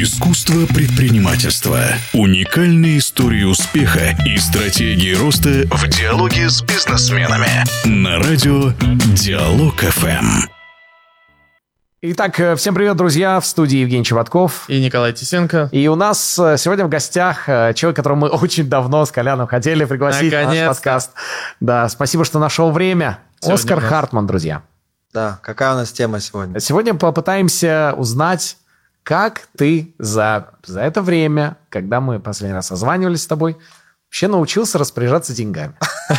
Искусство предпринимательства. Уникальные истории успеха и стратегии роста в диалоге с бизнесменами. На радио Диалог ФМ. Итак, всем привет, друзья! В студии Евгений Чеботков и Николай Тисенко. И у нас сегодня в гостях человек, которого мы очень давно с Коляном хотели пригласить в наш подкаст. Да, спасибо, что нашел время. Сегодня Оскар Хартман, друзья. Да, какая у нас тема сегодня? Сегодня попытаемся узнать, как ты за это время, когда мы последний раз созванивались с тобой, вообще научился распоряжаться деньгами.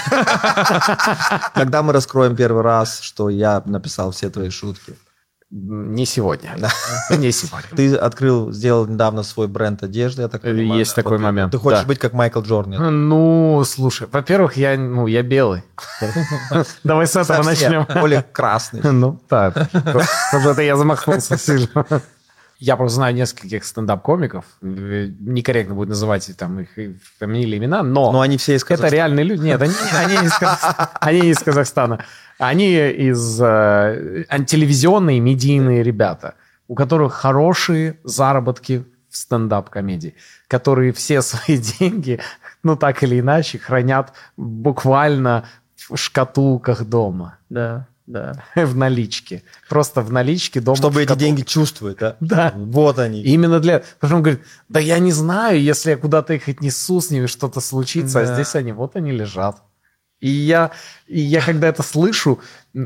Когда мы раскроем первый раз, что я написал все твои шутки? Не сегодня. Не сегодня. Ты сделал недавно свой бренд одежды, я так понимаю. Есть такой момент. Ты хочешь быть как Майкл Джордан? Ну, слушай, во-первых, я белый. Давай с этого начнем. Более красный. Ну, так. Это я замахнулся сильно. Я просто знаю нескольких стендап-комиков. Некорректно будет называть там их фамилии, имена, но они все из Казахстана. Это реальные люди. Нет, они из Казахстана. Они из телевизионные, медийные ребята, у которых хорошие заработки в стендап-комедии, которые все свои деньги, так или иначе, хранят буквально в шкатулках дома. Да. Да. В наличке. Просто в наличке дома. Чтобы эти деньги чувствовать, да? Да. Вот они. Именно для... Потому что он говорит, да я не знаю, если я куда-то их отнесу, с ними что-то случится, а здесь они лежат. И я когда это слышу,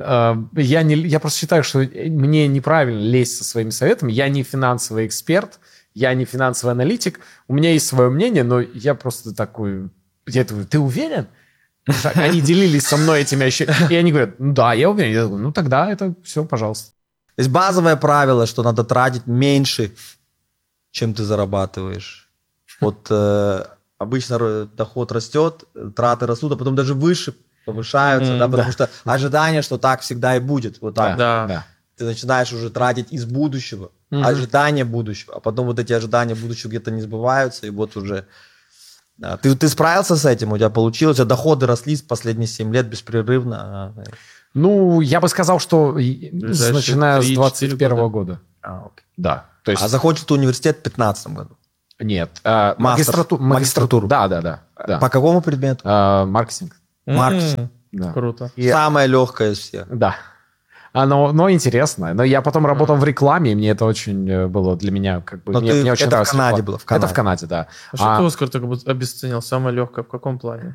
я просто считаю, что мне неправильно лезть со своими советами. Я не финансовый эксперт, я не финансовый аналитик. У меня есть свое мнение, но я просто такой... Я говорю, ты уверен? Они делились со мной этими ощущениями. И они говорят, да, я уверен. Я говорю, тогда это все, пожалуйста. То есть базовое правило, что надо тратить меньше, чем ты зарабатываешь. Вот обычно доход растет, траты растут, а потом даже выше повышаются, потому что ожидание, что так всегда и будет. Вот так. Да. Ты начинаешь уже тратить из будущего, ожидания будущего, а потом вот эти ожидания будущего где-то не сбываются, и вот уже... Да. Ты справился с этим? У тебя получилось? У тебя доходы росли с последние 7 лет беспрерывно? Ну, я бы сказал, что начиная с 2021 года. Окей. Да. То есть... А закончил ты университет в 2015 году? Нет. Магистратуру? Да. По какому предмету? Маркетинг. Маркетинг. Да. Круто. Самое легкое из всех. Да. Но интересно. Но я потом работал в рекламе, и мне это очень было для меня как бы... Мне очень это в Канаде было? Это в Канаде, да. А что ты, Оскар, так обесценил? Самое легкое в каком плане?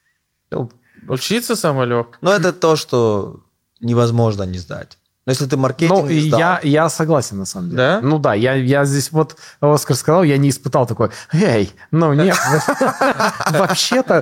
Учиться самое легкое? Ну, это то, что невозможно не сдать. Но если ты маркетинг сдал... Я согласен, на самом деле. Да? Ну да, я здесь вот, Оскар сказал, я не испытал такой, нет, вообще-то...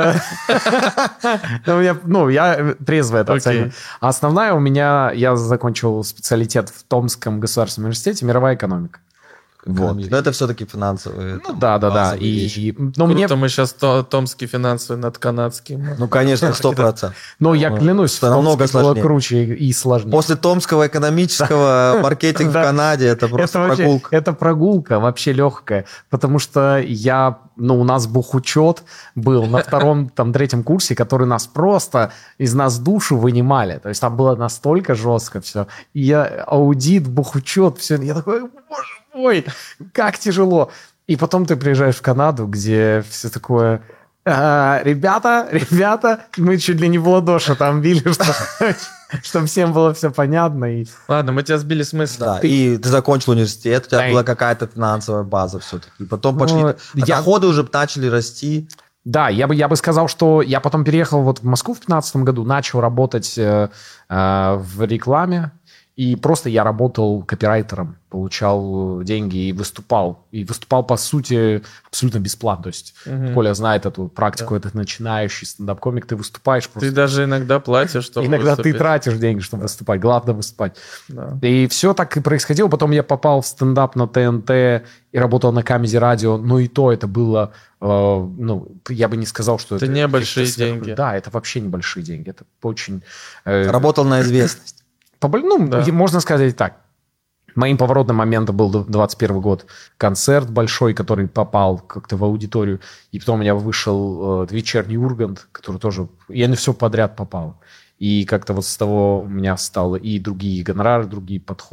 Я трезво это оцениваю. А основная у меня, я закончил специалитет в Томском государственном университете, мировая экономика. Вот. Но это все-таки финансовые. Да. Круто, мы сейчас томский финансовый над канадским. Ну, конечно, 100%. Но я клянусь, что намного сложнее. Было круче и сложнее. После томского экономического маркетинга в Канаде это просто прогулка. Это прогулка вообще легкая, потому что у нас бухучет был на втором, третьем курсе, который из нас душу вынимали. То есть там было настолько жестко все. И аудит, бухучет, все. Я такой, боже мой, как тяжело. И потом ты приезжаешь в Канаду, где все такое... Ребята, мы чуть ли не в ладоши там били, чтобы всем было все понятно. Ладно, мы тебя сбили с мысли. Да, и ты закончил университет, у тебя была какая-то финансовая база все-таки. И потом пошли... доходы уже начали расти. Да, я бы сказал, что я потом переехал в Москву в 2015 году, начал работать в рекламе. И просто я работал копирайтером, получал деньги и выступал. И выступал, по сути, абсолютно бесплатно. То есть Коля знает эту практику, это начинающий стендап-комик, ты выступаешь просто... Ты даже иногда платишь, чтобы Иногда выступить. Ты тратишь деньги, чтобы выступать. Главное выступать. Да. И все так и происходило. Потом я попал в стендап на ТНТ и работал на Comedy Radio. Но и то это было... я бы не сказал, что это... небольшие деньги. Да, это вообще небольшие деньги. Это очень... Работал на известность. Можно сказать так. Моим поворотным моментом был 21 год. Концерт большой, который попал как-то в аудиторию. И потом у меня вышел вечерний Ургант, который тоже... Я на все подряд попал. И как-то вот с того у меня стало и другие гонорары, другие подход.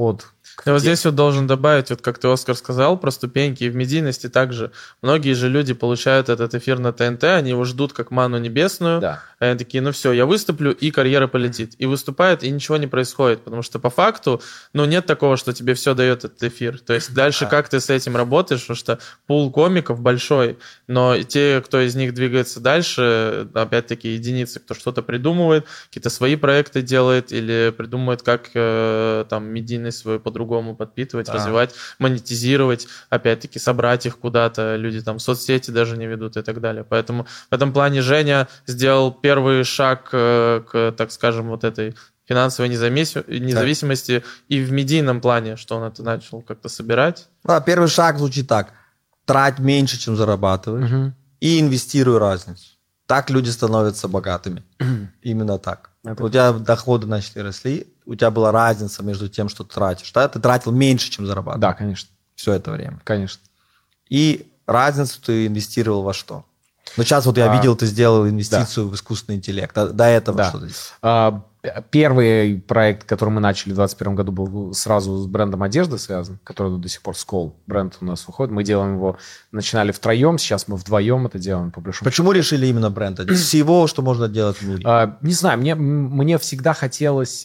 Я вот здесь вот должен добавить, вот как ты, Оскар, сказал, про ступеньки, и в медийности также. Многие же люди получают этот эфир на ТНТ, они его ждут как ману небесную, Да. и они такие, ну все, я выступлю, и карьера полетит. И выступает, и ничего не происходит, потому что по факту, ну нет такого, что тебе все дает этот эфир. То есть дальше как ты с этим работаешь, потому что пул комиков большой, но те, кто из них двигается дальше, опять-таки единицы, кто что-то придумывает, какие-то свои проекты делает или придумывает, как там медийность свою по-другому подпитывать, развивать, монетизировать, опять-таки собрать их куда-то, люди там соцсети даже не ведут и так далее. Поэтому в этом плане Женя сделал первый шаг к, так скажем, вот этой финансовой независимости и в медийном плане, что он это начал как-то собирать. Да, первый шаг звучит так. Трать меньше, чем зарабатываешь, и инвестируй разницу. Так люди становятся богатыми. Именно так. У тебя доходы начали росли, у тебя была разница между тем, что ты тратишь. Да? Ты тратил меньше, чем зарабатывал. Да, конечно. Все это время. Конечно. И разницу ты инвестировал во что? Ну, сейчас вот я видел, ты сделал инвестицию в искусственный интеллект. До этого что ты? Первый проект, который мы начали в 2021 году, был сразу с брендом одежды связан, который до сих пор Skol. Бренд у нас выходит. Мы делаем его, начинали втроем, сейчас мы вдвоем это делаем. По большому Почему решили именно бренд? Всего, что можно делать в мире? Не знаю, мне всегда хотелось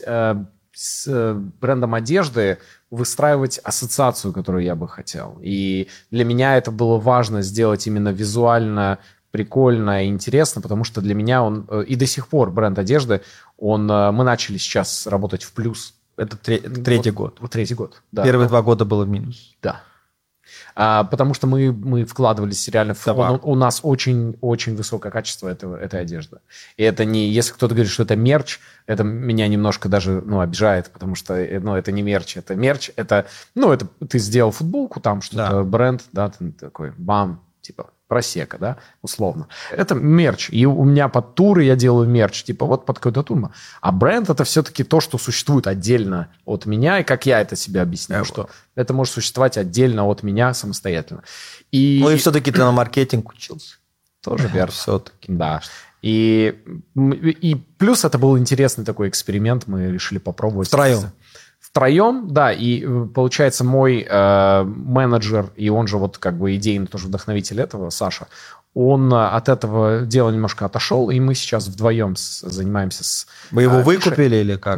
с брендом одежды выстраивать ассоциацию, которую я бы хотел. И для меня это было важно сделать именно визуально прикольно и интересно, потому что для меня он и до сих пор бренд одежды, мы начали сейчас работать в плюс. Это третий год. Третий год, да. Первые 2 года было в минус. Да. Потому что мы вкладывались реально у нас очень-очень высокое качество этой одежды. И это не... Если кто-то говорит, что это мерч, это меня немножко даже обижает, потому что это не мерч. Это мерч, это ты сделал футболку, там что-то, бренд, да, ты такой, бам, типа просека, да, условно. Это мерч. И у меня под туры я делаю мерч, типа вот под какой-то тур. А бренд — это все-таки то, что существует отдельно от меня, и как я это себе объясняю, что это может существовать отдельно от меня самостоятельно. И все-таки ты на маркетинг учился. Тоже верно. Все-таки. Да. И плюс это был интересный такой эксперимент, мы решили попробовать. Втроем, да, и получается мой менеджер, и он же вот как бы идейный тоже вдохновитель этого, Саша, он от этого дела немножко отошел, и мы сейчас вдвоем занимаемся Вы его выкупили или как?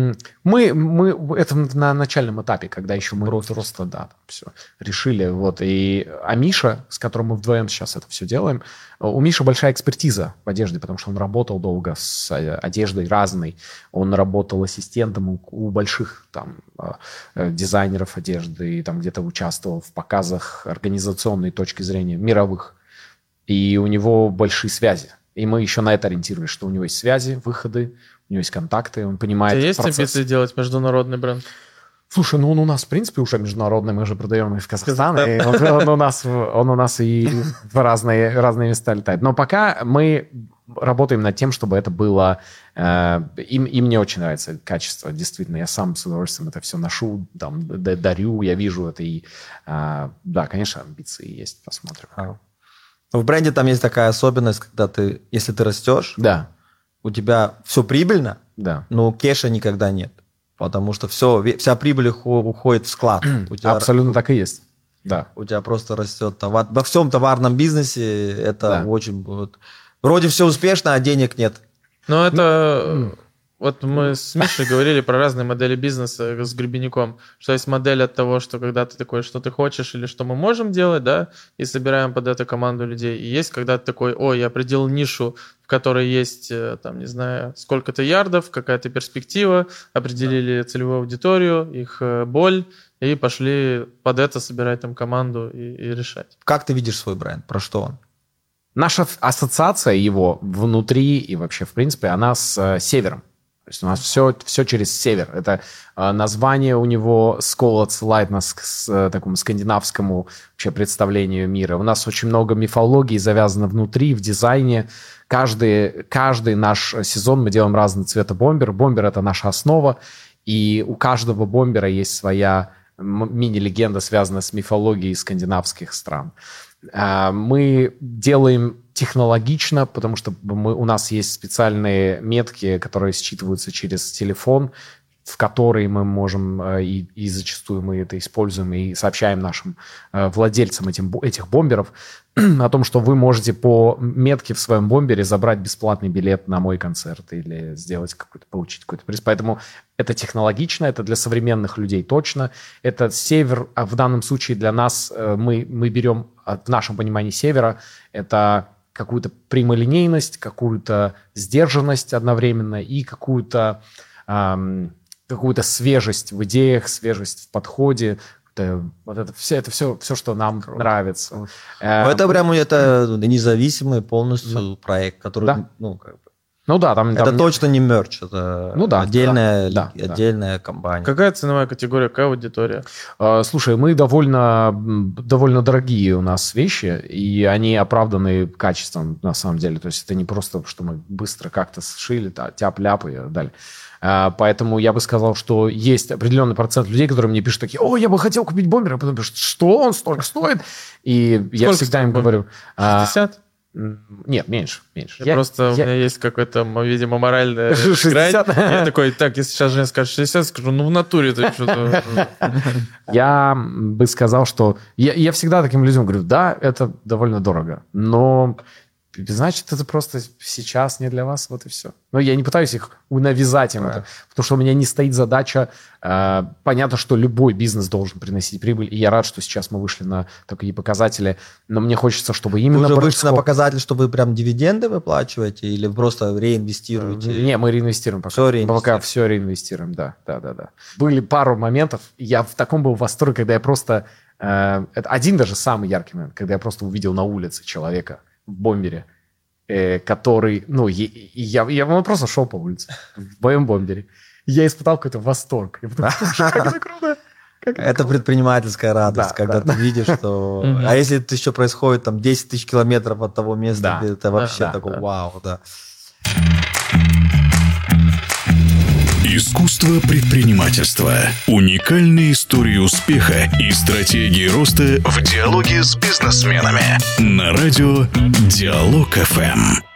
Мы это на начальном этапе, когда еще мы просто, да, все решили, вот. А Миша, с которым мы вдвоем сейчас это все делаем, у Миши большая экспертиза в одежде, потому что он работал долго с одеждой разной, он работал ассистентом у больших там дизайнеров одежды, и там где-то участвовал в показах организационной точки зрения мировых. И у него большие связи. И мы еще на это ориентировались, что у него есть связи, выходы, у него есть контакты, он понимает процесс. Есть амбиции делать международный бренд? Слушай, он у нас, в принципе, уже международный, мы же продаем и в Казахстан, и он у нас и в разные места летает. Но пока мы работаем над тем, чтобы это было... И мне очень нравится качество, действительно. Я сам с удовольствием это все ношу, там, дарю, я вижу это. И, да, конечно, амбиции есть, посмотрим. В бренде там есть такая особенность, когда если ты растешь, да, у тебя все прибыльно, да, но кэша никогда нет. Потому что вся прибыль уходит в склад. Абсолютно так и есть. Да. У тебя просто растет товар. Во всем товарном бизнесе это очень... Вроде все успешно, а денег нет. Но это... Вот мы с Мишей говорили про разные модели бизнеса с Гребенником, что есть модель от того, что когда ты такой, что ты хочешь или что мы можем делать, да, и собираем под это команду людей. И есть, когда ты такой, я определил нишу, в которой есть, там, не знаю, сколько-то ярдов, какая-то перспектива, определили целевую аудиторию, их боль, и пошли под это собирать там команду и решать. Как ты видишь свой бренд? Про что он? Наша ассоциация его внутри и вообще, в принципе, она с севером. То есть у нас все через север. Это название у него Skol отсылает нас к такому скандинавскому вообще представлению мира. У нас очень много мифологии завязано внутри, в дизайне. Каждый наш сезон мы делаем разные цвета бомбер. Бомбер — это наша основа. И у каждого бомбера есть своя мини-легенда, связанная с мифологией скандинавских стран. Мы делаем технологично, потому что у нас есть специальные метки, которые считываются через телефон. в который мы можем, и зачастую мы это используем и сообщаем нашим владельцам этих бомберов, о том, что вы можете по метке в своем бомбере забрать бесплатный билет на мой концерт или получить какой-то приз. Поэтому это технологично, это для современных людей точно. Это север, а в данном случае для нас, мы берем в нашем понимании севера, это какую-то прямолинейность, какую-то сдержанность одновременно и какую-то свежесть в идеях, свежесть в подходе. Это все, что нам нравится. Это прямо независимый полностью проект, который, да. Там это точно не мерч, это отдельная компания. Какая ценовая категория, какая аудитория? Слушай, мы довольно дорогие у нас вещи, и они оправданы качеством на самом деле. То есть это не просто, что мы быстро как-то сшили, тяп-ляп и далее. Поэтому я бы сказал, что есть определенный процент людей, которые мне пишут такие: «О, я бы хотел купить бомбер», а потом пишут: «Что, он столько стоит?» И сколько я всегда им говорю... 60? Нет, меньше. У меня есть какой-то, видимо, моральная 60? грань. Я такой: так, если сейчас Женя скажет 60, скажу: в натуре ты что-то... Я бы сказал, что... Я всегда таким людям говорю: да, это довольно дорого, но... Значит, это просто сейчас не для вас, вот и все. Но я не пытаюсь их навязать им это, потому что у меня не стоит задача. Понятно, что любой бизнес должен приносить прибыль, и я рад, что сейчас мы вышли на такие показатели, но мне хочется, чтобы именно... Вы уже вышли на показатель, что вы прям дивиденды выплачиваете или просто реинвестируете? Не, мы реинвестируем пока. Пока все реинвестируем, да. Были пару моментов, я в таком был восторге, когда я просто... Это один даже самый яркий момент, когда я просто увидел на улице человека в бомбере, который... Я просто шел по улице в моем бомбере. Я испытал какой-то восторг. Я подумал: как это круто! Это предпринимательская радость, когда ты видишь, что... А если это еще происходит там 10 тысяч километров от того места, это вообще такой вау, да. Искусство предпринимательства. Уникальные истории успеха и стратегии роста в диалоге с бизнесменами. На радио Диалог ФМ.